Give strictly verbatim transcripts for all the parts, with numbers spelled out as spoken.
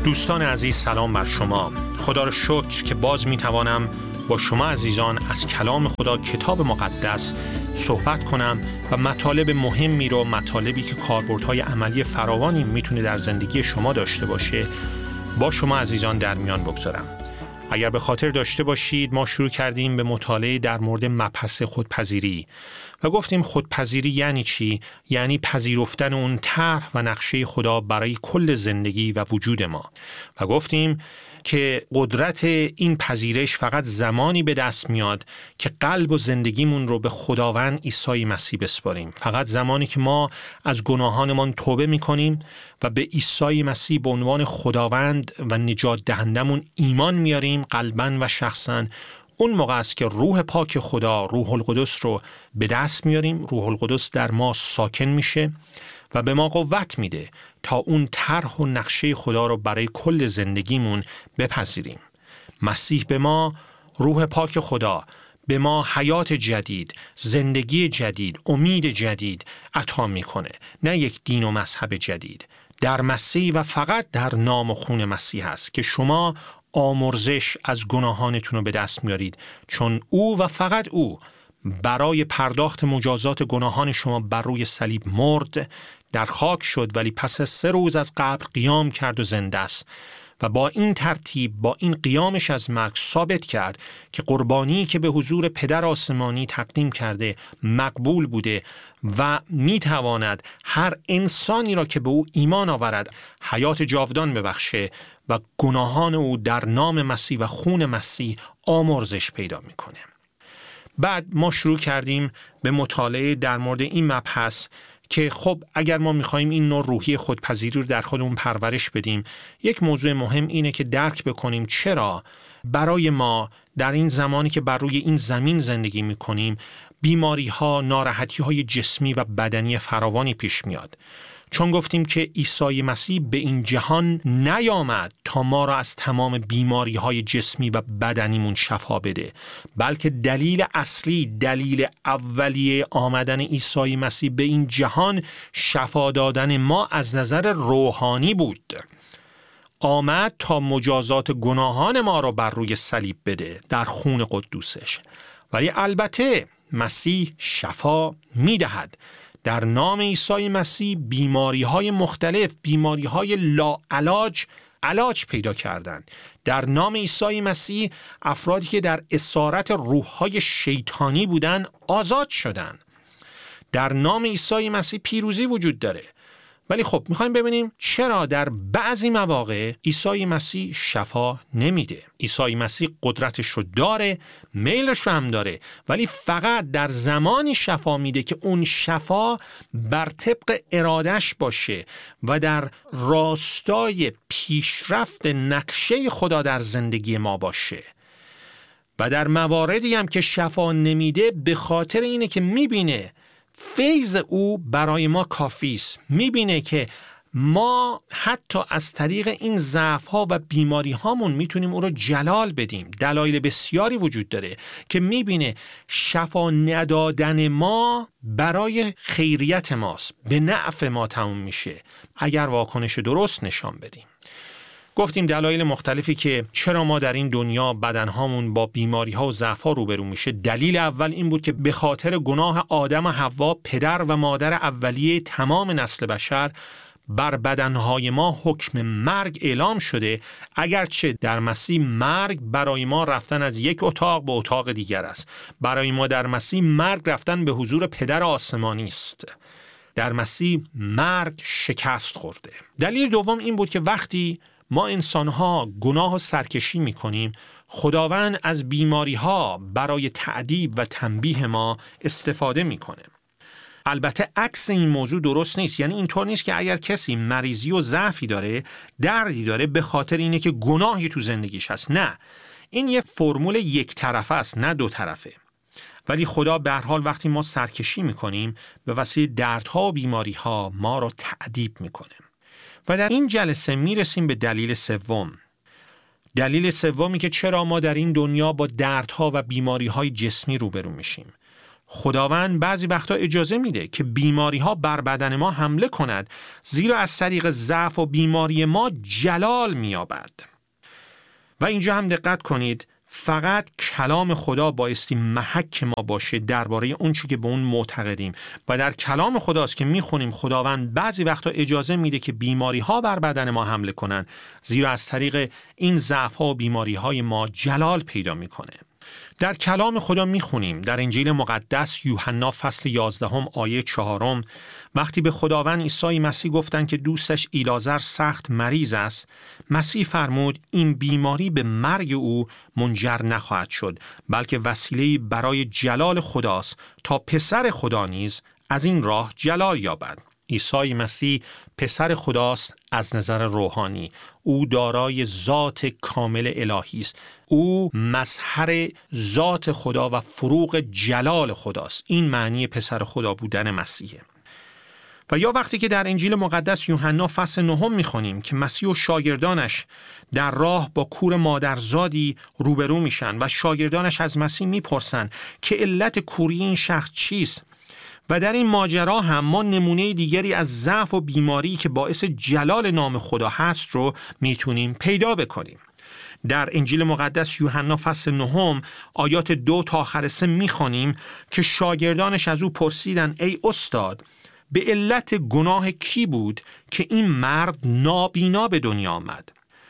دوستان عزیز، سلام بر شما. خدا را شکر که باز میتوانم با شما عزیزان از کلام خدا، کتاب مقدس صحبت کنم و مطالب مهمی رو، مطالبی که کاربردهای عملی فراوانی میتونه در زندگی شما داشته باشه، با شما عزیزان در میان بگذارم. اگر به خاطر داشته باشید، ما شروع کردیم به مطالعه در مورد مبحث خودپذیری و گفتیم خودپذیری یعنی چی؟ یعنی پذیرفتن اون طرح و نقشه خدا برای کل زندگی و وجود ما. و گفتیم که قدرت این پذیرش فقط زمانی به دست میاد که قلب و زندگیمون رو به خداوند عیسی مسیح بسپاریم. فقط زمانی که ما از گناهانمان توبه میکنیم و به عیسی مسیح به عنوان خداوند و نجات دهندمون ایمان میاریم قلباً و شخصاً، اون موقع است که روح پاک خدا، روح القدس رو به دست میاریم. روح القدس در ما ساکن میشه و به ما قوت میده تا اون طرح و نقشه خدا رو برای کل زندگیمون بپذیریم. مسیح به ما، روح پاک خدا به ما حیات جدید، زندگی جدید، امید جدید عطا میکنه، نه یک دین و مذهب جدید. در مسیح و فقط در نام و خون مسیح هست که شما آمرزش از گناهانتون رو به دست میارید، چون او و فقط او برای پرداخت مجازات گناهان شما بر روی صلیب مرد، در خاک شد، ولی پس از سه روز از قبر قیام کرد و زنده است و با این ترتیب، با این قیامش از مرگ ثابت کرد که قربانی که به حضور پدر آسمانی تقدیم کرده مقبول بوده و میتواند هر انسانی را که به او ایمان آورد حیات جاودان ببخشه و گناهان او در نام مسیح و خون مسیح آمرزش پیدا میکنه. بعد ما شروع کردیم به مطالعه در مورد این مبحث که خب اگر ما میخوایم این نوع روحی خودپذیری رو در خودمون پرورش بدیم، یک موضوع مهم اینه که درک بکنیم چرا برای ما در این زمانی که بر روی این زمین زندگی میکنیم بیماری ها، ناراحتی های جسمی و بدنی فراوانی پیش میاد. چون گفتیم که عیسی مسیح به این جهان نیامد تا ما را از تمام بیماری های جسمی و بدنیمون شفا بده، بلکه دلیل اصلی، دلیل اولیه آمدن عیسی مسیح به این جهان شفا دادن ما از نظر روحانی بود. آمد تا مجازات گناهان ما را بر روی صلیب بده در خون قدوسش. ولی البته مسیح شفا میدهد. در نام عیسی مسیح بیماری‌های مختلف، بیماری‌های لاعلاج علاج پیدا کردند. در نام عیسی مسیح افرادی که در اسارت روح‌های شیطانی بودند آزاد شدند. در نام عیسی مسیح پیروزی وجود داره. ولی خب میخوایم ببینیم چرا در بعضی مواقع عیسی مسیح شفا نمیده. عیسی مسیح قدرتش رو داره، میلش رو هم داره، ولی فقط در زمانی شفا میده که اون شفا بر طبق ارادش باشه و در راستای پیشرفت نقشه خدا در زندگی ما باشه. و در مواردی هم که شفا نمیده به خاطر اینه که میبینه فیض او برای ما کافی است. میبینه که ما حتی از طریق این ضعف‌ها و بیماری‌هامون میتونیم او رو جلال بدیم. دلایل بسیاری وجود داره که میبینه شفا ندادن ما برای خیریت ماست، به نفع ما تموم میشه اگر واکنش درست نشان بدیم. گفتیم دلایل مختلفی که چرا ما در این دنیا بدنهامون با بیماری‌ها و ضعف‌ها روبرو میشه. دلیل اول این بود که به خاطر گناه آدم و حوا، پدر و مادر اولیه تمام نسل بشر، بر بدنهای ما حکم مرگ اعلام شده، اگرچه در مسیح مرگ برای ما رفتن از یک اتاق به اتاق دیگر است. برای ما در مسیح مرگ رفتن به حضور پدر آسمانی است. در مسیح مرگ شکست خورده. دلیل دوم این بود که وقتی ما انسان‌ها گناه و سرکشی می‌کنیم، خداوند از بیماری‌ها برای تعذیب و تنبیه ما استفاده می‌کنه. البته عکس این موضوع درست نیست. یعنی اینطور نیست که اگر کسی مریضی و ضعفی داره، دردی داره، به خاطر اینه که گناهی تو زندگیش هست. نه، این یه فرمول یک طرفه است، نه دو طرفه. ولی خدا به هر حال وقتی ما سرکشی می‌کنیم، به وسیله دردها و بیماری‌ها ما رو تعذیب می‌کنه. و در این جلسه میرسیم به دلیل سوم. دلیل سومی که چرا ما در این دنیا با دردها و بیماری‌های جسمی روبرو میشیم. خداوند بعضی وقتا اجازه میده که بیماری ها بر بدن ما حمله کند، زیرا از طریق ضعف و بیماری ما جلال مییابد. و اینجا هم دقت کنید، فقط کلام خدا بایستی محک ما باشه درباره اون چیزی که به اون معتقدیم و در کلام خداست که میخونیم خداوند بعضی وقتا اجازه میده که بیماری ها بر بدن ما حمله کنن، زیرا از طریق این ضعف ها و بیماری های ما جلال پیدا میکنه. در کلام خدا میخونیم در انجیل مقدس یوحنا فصل یازدهم آیه چهارم، وقتی به خداوند عیسی مسیح گفتند که دوستش ایلازر سخت مریض است، مسیح فرمود این بیماری به مرگ او منجر نخواهد شد، بلکه وسیله‌ای برای جلال خداست تا پسر خدا نیز از این راه جلال یابد. عیسی مسیح پسر خداست از نظر روحانی. او دارای ذات کامل الهی است. او مظهر ذات خدا و فروغ جلال خداست. این معنی پسر خدا بودن مسیحه. و یا وقتی که در انجیل مقدس یوحنا فصل نهم میخونیم که مسیح و شاگردانش در راه با کور مادرزادی روبرو میشن و شاگردانش از مسیح میپرسن که علت کوری این شخص چیست، و در این ماجرا هم ما نمونه دیگری از ضعف و بیماری که باعث جلال نام خدا هست رو میتونیم پیدا بکنیم. در انجیل مقدس یوحنا فصل نهم آیات دو تا آخر سه میخوانیم که شاگردانش از او پرسیدن ای استاد، به علت گناه کی بود که این مرد نابینا به دنیا آمد؟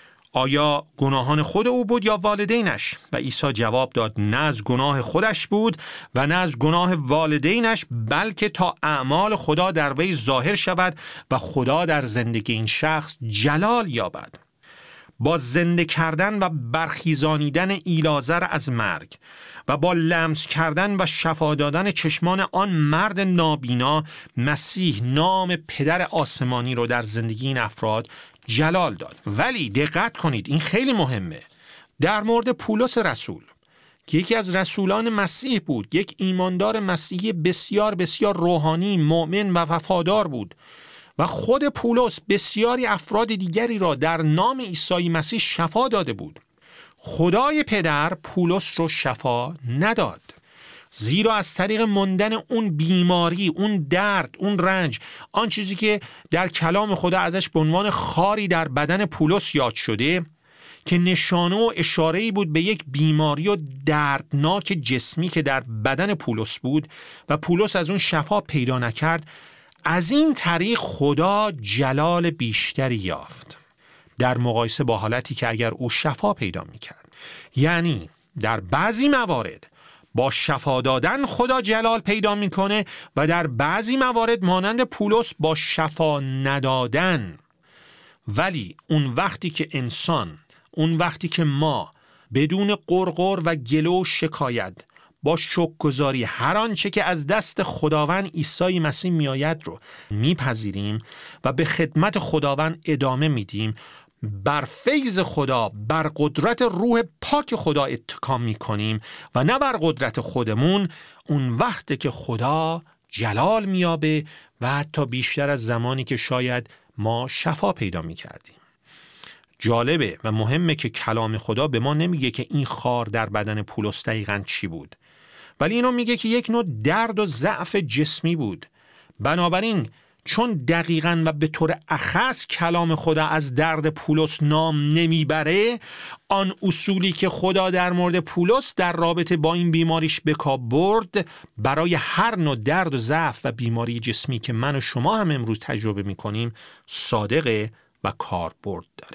آیا گناهان خود او بود یا والدینش؟ و عیسی جواب داد نه از گناه خودش بود و نه از گناه والدینش، بلکه تا اعمال خدا در وی ظاهر شود و خدا در زندگی این شخص جلال یابد. با زنده کردن و برخیزانیدن ایلازر از مرگ و با لمس کردن و شفا دادن چشمان آن مرد نابینا، مسیح نام پدر آسمانی رو در زندگی این افراد جلال داد. ولی دقت کنید، این خیلی مهمه، در مورد پولس رسول که یکی از رسولان مسیح بود، یک ایماندار مسیحی بسیار بسیار روحانی، مؤمن و وفادار بود، و خود پولس بسیاری افراد دیگری را در نام عیسی مسیح شفا داده بود. خدای پدر پولس رو شفا نداد، زیرا از طریق ماندن اون بیماری، اون درد، اون رنج، آن چیزی که در کلام خدا ازش به عنوان خاری در بدن پولس یاد شده که نشانه و اشاره‌ای بود به یک بیماری و دردناک جسمی که در بدن پولس بود و پولس از اون شفا پیدا نکرد، از این طریق خدا جلال بیشتری یافت در مقایسه با حالتی که اگر او شفا پیدا میکرد. یعنی در بعضی موارد با شفا دادن خدا جلال پیدا میکنه و در بعضی موارد مانند پولس با شفا ندادن. ولی اون وقتی که انسان، اون وقتی که ما بدون قرقر و گله و شکایت با شکرگزاری هر آنچه که از دست خداوند عیسی مسیح میآید رو میپذیریم و به خدمت خداوند ادامه میدیم، بر فیض خدا، بر قدرت روح پاک خدا اتکا میکنیم و نه بر قدرت خودمون، اون وقت که خدا جلال میابه و حتی بیشتر از زمانی که شاید ما شفا پیدا میکردیم. جالبه و مهمه که کلام خدا به ما نمیگه که این خار در بدن پولس دقیقاً چی بود، ولی اینو میگه که یک نوع درد و ضعف جسمی بود. بنابراین چون دقیقاً و به طور اخص کلام خدا از درد پولس نام نمیبره، آن اصولی که خدا در مورد پولس در رابطه با این بیماریش به کار برد برای هر نوع درد و ضعف و بیماری جسمی که من و شما هم امروز تجربه میکنیم صادقه و کاربرد داره.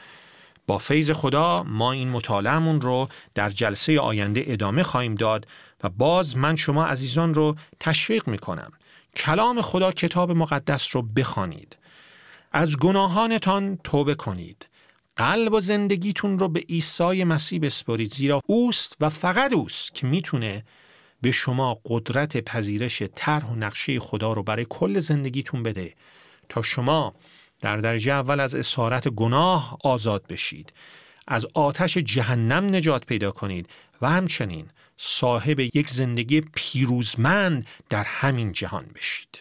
با فیض خدا ما این مطالعه‌مون رو در جلسه آینده ادامه خواهیم داد و باز من شما عزیزان رو تشویق میکنم کلام خدا، کتاب مقدس رو بخوانید، از گناهانتان توبه کنید، قلب و زندگیتون رو به عیسی مسیح بسپارید، زیرا اوست و فقط اوست که میتونه به شما قدرت پذیرش طرح و نقشه خدا رو برای کل زندگیتون بده تا شما در درجه اول از اسارت گناه آزاد بشید، از آتش جهنم نجات پیدا کنید و همچنین صاحب یک زندگی پیروزمند در همین جهان بشید.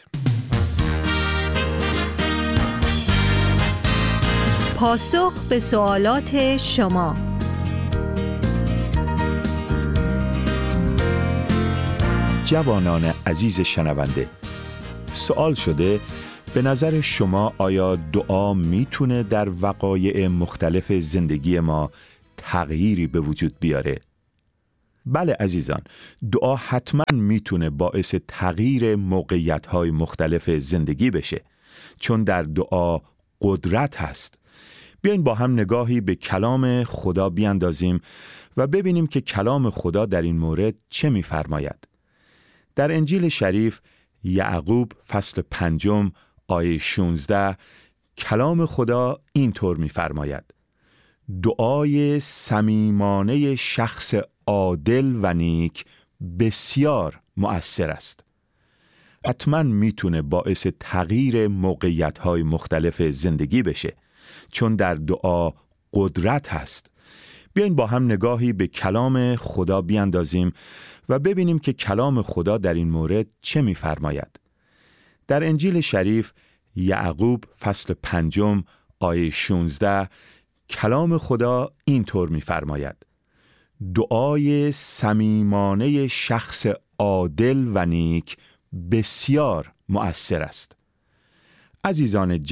پاسخ به سوالات شما. جوانان عزیز شنونده، سوال شده به نظر شما آیا دعا میتونه در وقایع مختلف زندگی ما تغییری به وجود بیاره؟ بله عزیزان، دعا حتما میتونه باعث تغییر موقعیت‌های مختلف زندگی بشه، چون در دعا قدرت هست. بیاین با هم نگاهی به کلام خدا بیاندازیم و ببینیم که کلام خدا در این مورد چه می‌فرماید. در انجیل شریف یعقوب فصل پنجم آیه شانزده کلام خدا اینطور می‌فرماید: دعای صمیمانه شخص عادل و نیک بسیار مؤثر است. حتما میتونه باعث تغییر موقعیت‌های مختلف زندگی بشه، چون در دعا قدرت هست. بیاین با هم نگاهی به کلام خدا بیاندازیم و ببینیم که کلام خدا در این مورد چه می‌فرماید. در انجیل شریف یعقوب فصل پنجم آیه شانزده کلام خدا اینطور می‌فرماید: دعای صمیمانه شخص عادل و نیک بسیار مؤثر است. عزیزان